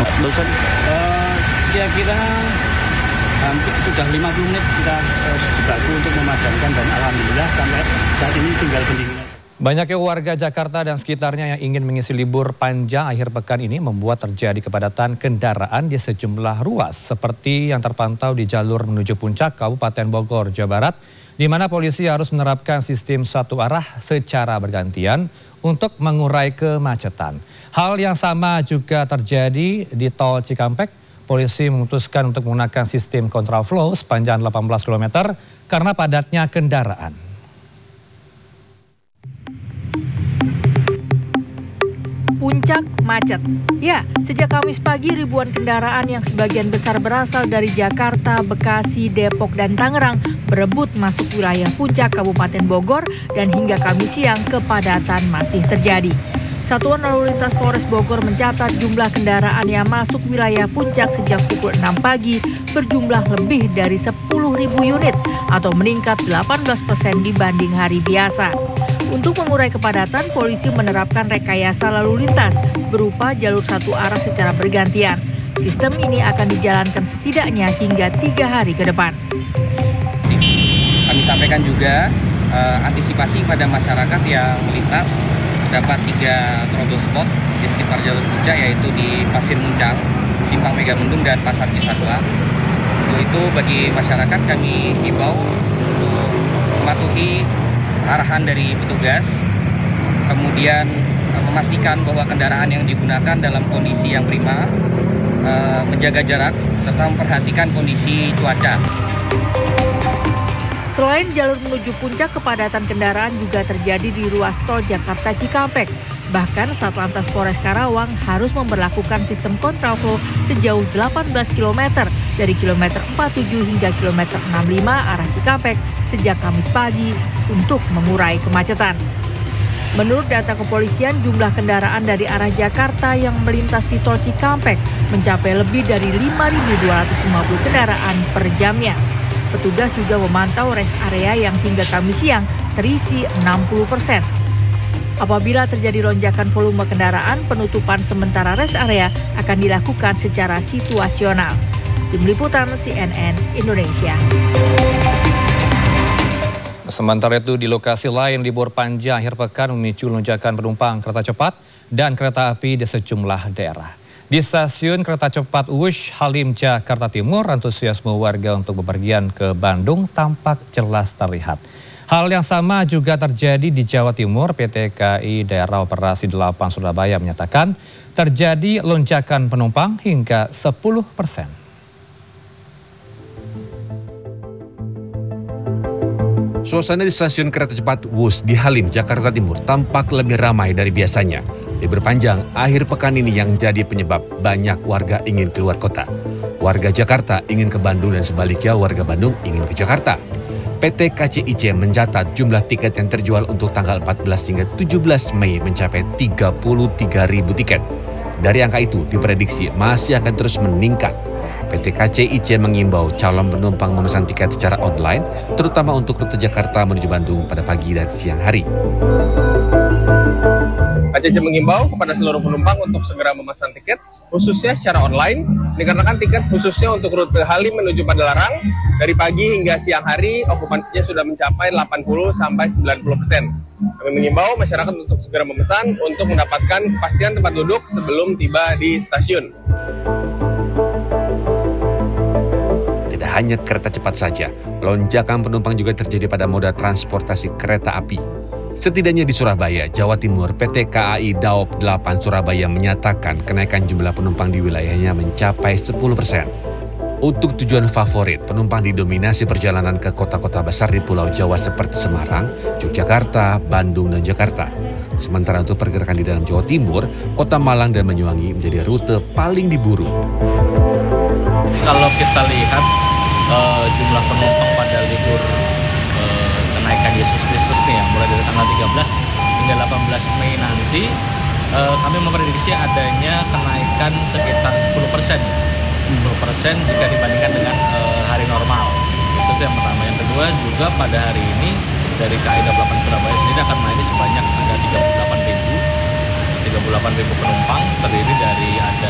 Barusan kira-kira hampir sudah 50 menit kita dibantu untuk memadamkan dan alhamdulillah sampai saat ini tinggal pendinginan. Banyaknya warga Jakarta dan sekitarnya yang ingin mengisi libur panjang akhir pekan ini membuat terjadi kepadatan kendaraan di sejumlah ruas seperti yang terpantau di jalur menuju Puncak Kabupaten Bogor, Jawa Barat, di mana polisi harus menerapkan sistem satu arah secara bergantian untuk mengurai kemacetan. Hal yang sama juga terjadi di Tol Cikampek. Polisi memutuskan untuk menggunakan sistem kontraflow sepanjang 18 km karena padatnya kendaraan. Puncak macet. Ya, sejak Kamis pagi ribuan kendaraan yang sebagian besar berasal dari Jakarta, Bekasi, Depok, dan Tangerang berebut masuk wilayah Puncak Kabupaten Bogor dan hingga Kamis siang kepadatan masih terjadi. Satuan Lalu Lintas Polres Bogor mencatat jumlah kendaraan yang masuk wilayah Puncak sejak pukul 6 pagi berjumlah lebih dari 10.000 unit atau meningkat 18% dibanding hari biasa. Untuk mengurai kepadatan, polisi menerapkan rekayasa lalu lintas berupa jalur satu arah secara bergantian. Sistem ini akan dijalankan setidaknya hingga 3 hari ke depan. Kami sampaikan juga antisipasi pada masyarakat yang melintas terdapat 3 trouble spot di sekitar jalur puncak, yaitu di Pasir Muncang, Simpang Megamendung, dan Pasar Cisarua. Untuk itu bagi masyarakat kami himbau untuk mematuhi arahan dari petugas, kemudian memastikan bahwa kendaraan yang digunakan dalam kondisi yang prima, menjaga jarak, serta memperhatikan kondisi cuaca. Selain jalur menuju Puncak, kepadatan kendaraan juga terjadi di ruas tol Jakarta Cikampek. Bahkan Satlantas Polres Karawang harus memberlakukan sistem kontraflow sejauh 18 km dari kilometer 47 hingga kilometer 65 arah Cikampek sejak Kamis pagi untuk mengurai kemacetan. Menurut data kepolisian, jumlah kendaraan dari arah Jakarta yang melintas di tol Cikampek mencapai lebih dari 5.250 kendaraan per jamnya. Petugas juga memantau rest area yang hingga Kamis siang terisi 60%. Apabila terjadi lonjakan volume kendaraan, penutupan sementara rest area akan dilakukan secara situasional. Tim Liputan CNN Indonesia. Sementara itu di lokasi lain, libur panjang akhir pekan memicu lonjakan penumpang kereta cepat dan kereta api di sejumlah daerah. Di stasiun kereta cepat Wush Halim Jakarta Timur, antusiasme warga untuk bepergian ke Bandung tampak jelas terlihat. Hal yang sama juga terjadi di Jawa Timur. PT KAI Daerah Operasi 8 Surabaya menyatakan terjadi lonjakan penumpang hingga 10%. Suasana di stasiun kereta cepat Wush di Halim, Jakarta Timur tampak lebih ramai dari biasanya. Libur panjang akhir pekan ini yang jadi penyebab banyak warga ingin keluar kota. Warga Jakarta ingin ke Bandung dan sebaliknya warga Bandung ingin ke Jakarta. PT KCIC mencatat jumlah tiket yang terjual untuk tanggal 14 hingga 17 Mei mencapai 33.000 tiket. Dari angka itu diprediksi masih akan terus meningkat. PT KCIC mengimbau calon penumpang memesan tiket secara online, terutama untuk rute Jakarta menuju Bandung pada pagi dan siang hari. KCIC mengimbau kepada seluruh penumpang untuk segera memesan tiket, khususnya secara online, dikarenakan tiket khususnya untuk rute Halim menuju Padalarang, dari pagi hingga siang hari, okupansinya sudah mencapai 80-90%. Kami mengimbau masyarakat untuk segera memesan untuk mendapatkan kepastian tempat duduk sebelum tiba di stasiun. Tidak hanya kereta cepat saja, lonjakan penumpang juga terjadi pada moda transportasi kereta api. Setidaknya di Surabaya, Jawa Timur, PT KAI Daop 8 Surabaya menyatakan kenaikan jumlah penumpang di wilayahnya mencapai 10%. Untuk tujuan favorit, penumpang didominasi perjalanan ke kota-kota besar di Pulau Jawa seperti Semarang, Yogyakarta, Bandung, dan Jakarta. Sementara untuk pergerakan di dalam Jawa Timur, Kota Malang dan Banyuwangi menjadi rute paling diburu. Kalau kita lihat jumlah penumpang pada libur kenaikan Yesus Kristus nih ya, mulai dari tanggal 13 hingga 18 Mei nanti, kami memprediksi adanya kenaikan sekitar 10%. 10% jika dibandingkan dengan hari normal. Itu yang pertama. Yang kedua juga pada hari ini dari KAI Daop 8 Surabaya sendiri akan melayani sebanyak ada 38.000 penumpang, terdiri dari ada